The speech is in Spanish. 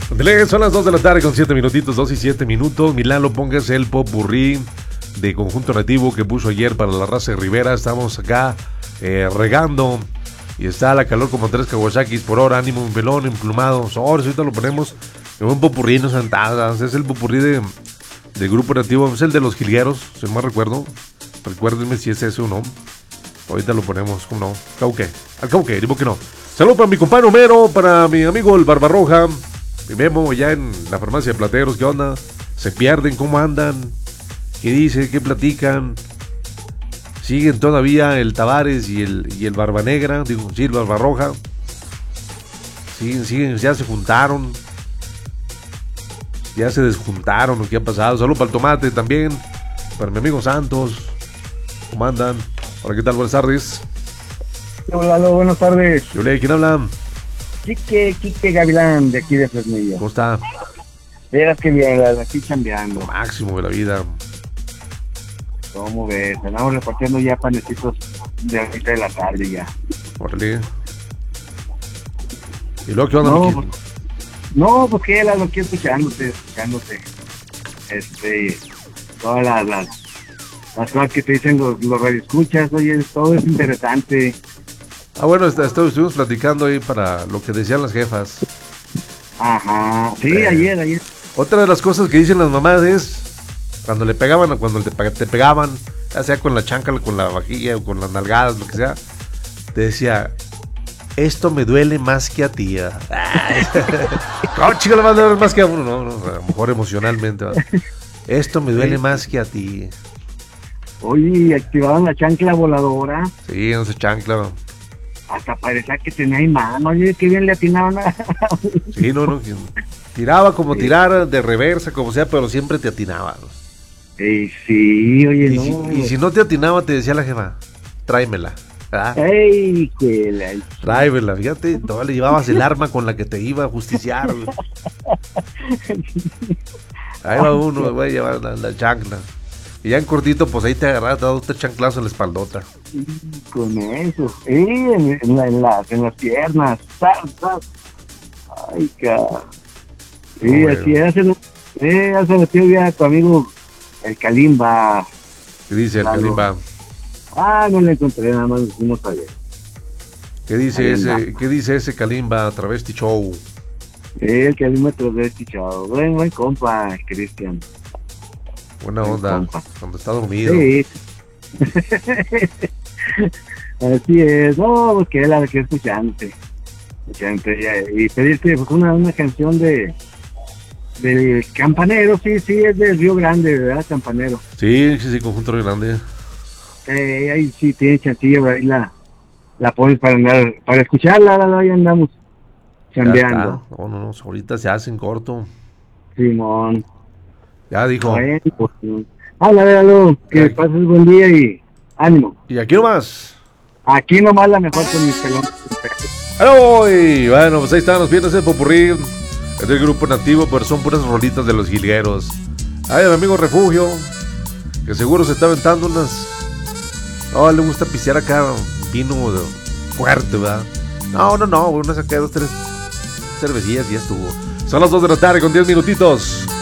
Son las 2 de la tarde con 7 minutitos, 2 y 7 minutos. Milano, póngase el popurrí de Conjunto Nativo que puso ayer para la raza de Rivera. Estamos acá regando y está la calor como 3 Kawasaki's por hora. Ánimo, un pelón, emplumado. Ahorita lo ponemos en un popurrí, no sentadas. Es el popurrí de Grupo Nativo, es el de los jilgueros, si no me recuerdo. Recuérdenme si es ese o no. Ahorita lo ponemos, ¿cómo no? Al cauque, digo que no. Saludos para mi compadre Homero, para mi amigo el Barbarroja. Mi Memo ya en la farmacia de Plateros, ¿qué onda? ¿Se pierden? ¿Cómo andan? ¿Qué dicen? ¿Qué platican? ¿Siguen todavía el Tavares y el Barba Negra? Digo, sí, el Barbarroja. Siguen, ya se juntaron. Ya se desjuntaron, ¿qué ha pasado? Saludos para el Tomate también. Para mi amigo Santos. ¿Cómo andan? Hola, ¿qué tal? Buenas tardes. Hola, buenas tardes. ¿Quién habla? Quique Gavilán, de aquí de Fresnillo. ¿Cómo está? Verás que bien, aquí chambeando. Máximo de la vida. ¿Cómo ves? Andamos repartiendo ya panecitos de ahorita de la tarde ya. Órale. ¿Y luego qué onda? No, pues que lo quiero escuchándote. Todas las cosas que te dicen los radioescuchas, oye, todo es interesante. Bueno, estuvimos platicando ahí para lo que decían las jefas. Ajá, sí, ayer. Otra de las cosas que dicen las mamás es cuando le pegaban o cuando te pegaban, ya sea con la chancla, con la vajilla o con las nalgadas, lo que sea, te decía, esto me duele más que a ti. No, chica, le va a doler más que a uno, no, a lo mejor emocionalmente. ¿verdad? Esto me duele más que a ti. Oye, activaban la chancla voladora. Sí, no sé, chancla. Hasta parecía que tenía imán, oye, qué bien le atinaban a... Sí, no, tiraba como tirar de reversa, como sea, pero siempre te atinaba. Sí, oye, no. Y si no te atinaba, te decía la jefa, tráemela. ¡Ey, qué la... Tráemela, fíjate, no le llevabas el arma con la que te iba a justiciar. Ahí va uno, voy a llevar la chancla. Y ya en cortito, pues ahí te agarras, te das 3 chanclazos en la espaldota. Con eso, en las piernas. Ay, cara. Sí, bueno. Así hace metido ya tu amigo el Kalimba. ¿Qué dice el Kalimba? No le encontré, nada más decimos ayer. ¿Qué dice ese Kalimba Travesti Show? El Kalimba Travesti Show. Buen compa, Cristian. Buena onda, cuando está dormido. Sí. Así es, no, pues que la que escuchante y pedirte pues, una canción del Campanero, sí, es de Río Grande, ¿verdad? Campanero. Sí, Conjunto Río Grande. Ahí sí tiene chantillo, ahí la pones para escucharla, ahí andamos chambeando. No, ahorita se hacen corto. Simón. Ya dijo. Bueno, pues, háblalo, que pases buen día y ánimo. Y aquí nomás. Aquí nomás la mejor con mis pelones. ¡Ay! Bueno, pues ahí están los viernes el popurrí. Es del Grupo Nativo, pero son puras rolitas de los jilgueros. Ay, mi amigo Refugio, que seguro se está aventando unas... No, le gusta pisear acá vino fuerte, ¿verdad? No, uno saca 2, 3 cervecillas y ya estuvo. Son las 2 de la tarde con 10 minutitos.